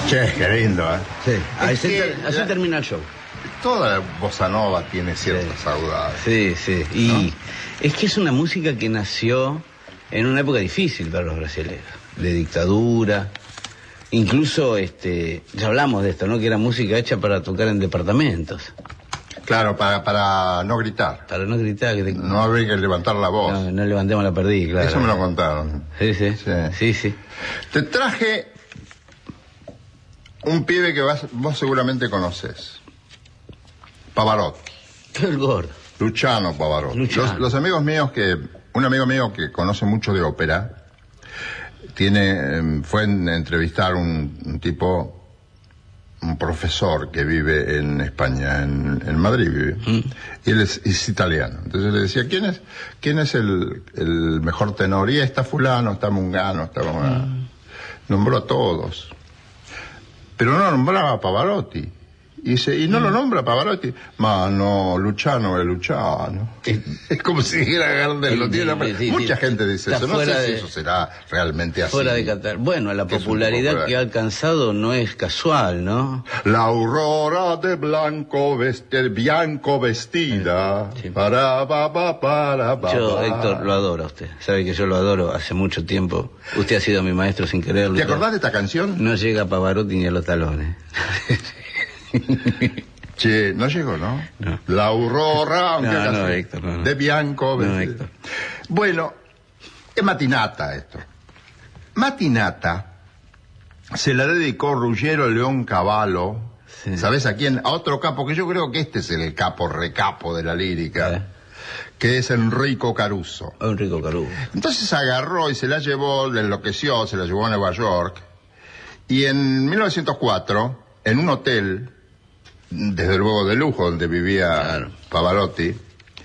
Che, qué lindo, ¿eh? Sí, Es así termina el show. Toda la bossa nova tiene ciertas saudades. Sí, sí. Y ¿no? es que es una música que nació en una época difícil para los brasileños, de dictadura. Incluso, ya hablamos de esto, ¿no? Que era música hecha para tocar en departamentos. Claro, para no gritar. Para no gritar. No habría que levantar la voz. No levantemos la perdí, claro. Eso me lo contaron. Sí. Te traje un pibe que vos seguramente conocés. Pavarotti. El gordo. Luciano Pavarotti. Luciano. Los amigos míos un amigo mío que conoce mucho de ópera, fue a entrevistar un tipo, un profesor que vive en España, en Madrid vive, y él es italiano. Entonces le decía, ¿quién es el mejor tenor? Y está fulano, está Mungano, nombró a todos, pero no nombraba a Pavarotti. Y dice, ¿y no lo nombra Pavarotti? Ma no, Luciano es Luciano. Es como si dijera Gardel, lo tiene. Mucha gente dice eso. No sé si eso será realmente así. Fuera de Qatar. Bueno, la popularidad que ha alcanzado no es casual, ¿no? La aurora de bianco vestida. Sí. Para. Yo, Héctor, lo adoro a usted. Sabe que yo lo adoro hace mucho tiempo. Usted ha sido mi maestro sin quererlo. ¿Te acordás de esta canción? No llega a Pavarotti ni a los talones. Che, no llegó, ¿no? No. La aurora, aunque Héctor, no. de bianco. No, Héctor. Bueno, es Matinata esto. Matinata se la dedicó Ruggiero Leoncavallo. Sí. ¿Sabes a quién? A otro capo, que yo creo que este es el recapo de la lírica, que es Enrico Caruso. Enrico Caruso. Entonces agarró y se la llevó, le enloqueció, se la llevó a Nueva York, y en 1904, en un hotel, desde luego de lujo, donde vivía Pavarotti,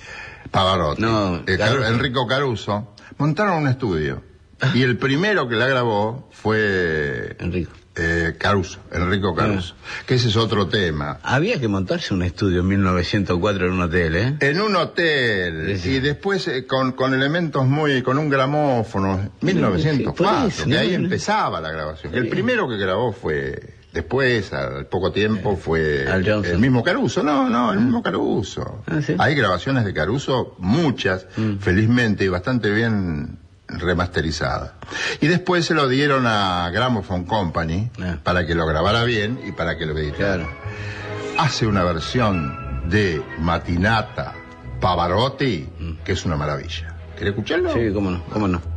Enrico Caruso, montaron un estudio. Y el primero que la grabó fue Enrico Caruso, que ese es otro tema. Había que montarse un estudio en 1904 en un hotel, ¿eh? En un hotel, Sí. y después con elementos con un gramófono, 1904, Sí, que ahí empezaba la grabación. El primero que grabó fue... Después, al poco tiempo, fue el mismo Caruso. No, el mismo Caruso. ¿Sí? Hay grabaciones de Caruso, muchas, felizmente, y bastante bien remasterizadas. Y después se lo dieron a Gramophone Company para que lo grabara bien y para que lo editara. Claro. Hace una versión de Matinata Pavarotti que es una maravilla. ¿Querés escucharlo? Sí, cómo no.